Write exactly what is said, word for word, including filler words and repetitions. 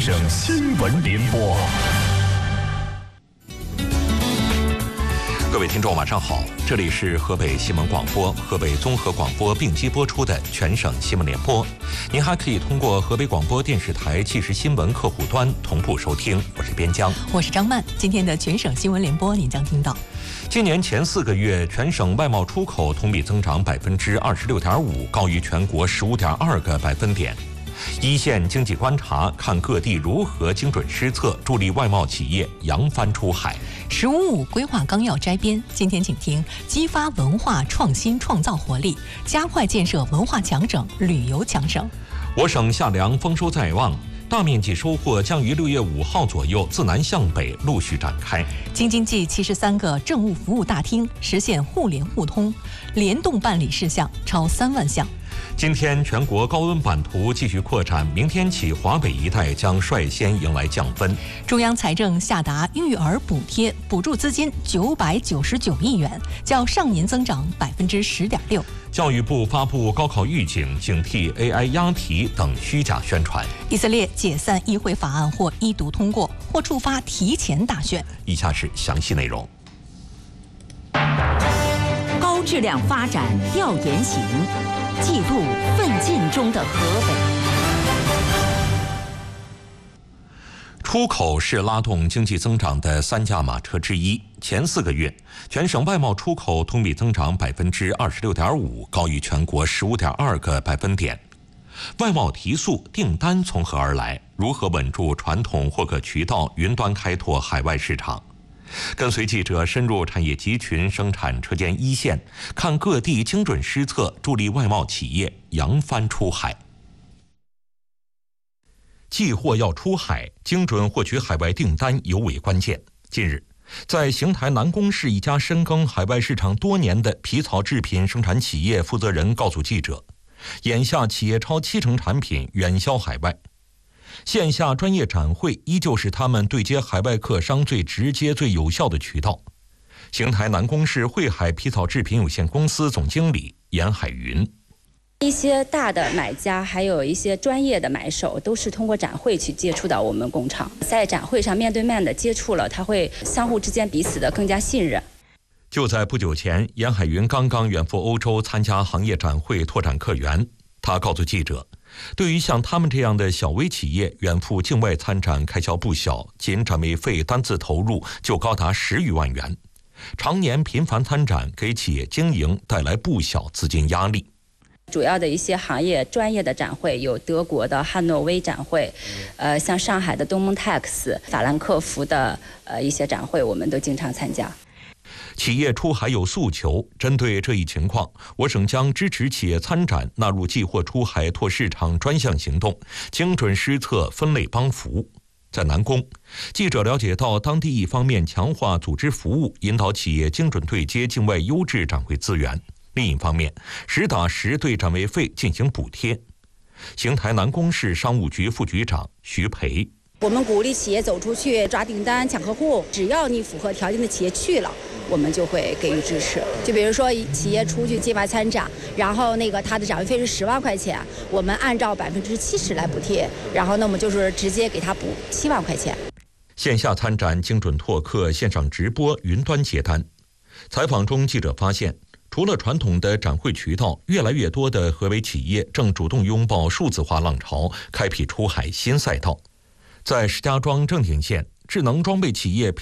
省新闻联播。各位听众，晚上好，这里是河北新闻广播、河北综合广播并机播出的全省新闻联播。您还可以通过河北广播电视台即时新闻客户端同步收听。我是边疆， 我是张曼。今天的全省新闻联播，您将听到： 今年前四个月，全省外贸出口同比增长百分之二十六点五，高于全国十五点二个百分点。一线经济观察，看各地如何精准施策，助力外贸企业扬帆出海。 十五五规划纲要摘编，今天请听：激发文化创新创造活力，加快建设文化强省、旅游强省。 我省夏粮丰收在望，大面积收获将于六月五号左右自南向北陆续展开。 京津冀七十三个政务服务大厅实现互联互通，联动办理事项超三万项。 今天全国高温版图继续扩展，明天起华北一带将率先迎来降温。 中央财政下达育儿补贴，补助资金九百九十九亿元，较上年增长百分之十点六。 教育部发布高考预警，警惕 A I 押题等虚假宣传。 以色列解散议会法案或一读通过，或触发提前大选。 以下是详细内容。 高质量发展调研型，记录奋进中的河北。 出口是拉动经济增长的三驾马车之一。前四个月，全省外贸出口同比增长百分之二十六点五，高于全国十五点二个百分点。外贸提速，订单从何而来？如何稳住传统获客渠道，云端开拓海外市场？跟随记者深入产业集群、生产车间一线，看各地精准施策，助力外贸企业扬帆出海。寄货要出海，精准获取海外订单尤为关键。近日，在邢台南宫市一家深耕海外市场多年的皮草制品生产企业负责人告诉记者，眼下企业超七成产品远销海外。线下专业展会依旧是他们对接海外客商最直接、最有效的渠道。邢台南宫市汇海皮草制品有限公司总经理严海云。 一些大的买家，还有一些专业的买手，都是通过展会去接触到我们工厂，在展会上面对面的接触了，他会相互之间彼此的更加信任。 就在不久前，严海云刚刚远赴欧洲参加行业展会，拓展客源。他告诉记者，对于像他们这样的小微企业，远赴境外参展开销不小，仅展位费单次投入就高达十余万元，常年频繁参展，给企业经营带来不小资金压力。 主要的一些行业专业的展会有德国的汉诺威展会，呃，像上海的东梦 Tex、法兰克福的呃一些展会，我们都经常参加。 企业出海有诉求，针对这一情况，我省将支持企业参展纳入寄货出海拓市场专项行动，精准施策，分类帮扶。在南宫，记者了解到，当地一方面强化组织服务，引导企业精准对接境外优质展会资源，另一方面，实打实对展位费进行补贴。邢台南宫市商务局副局长徐培。 我们鼓励企业走出去抓订单抢客户，只要你符合条件的企业去了，我们就会给予支持。就比如说企业出去境外参展，然后那个他的展位费是十万块钱，我们按照百分之七十来补贴，然后那么就是直接给他补七万块钱。 线下参展精准拓客，线上直播，云端接单。采访中，记者发现，除了传统的展会渠道，越来越多的河北企业正主动拥抱数字化浪潮，开辟出海新赛道。在石家庄正定县，智能装备企业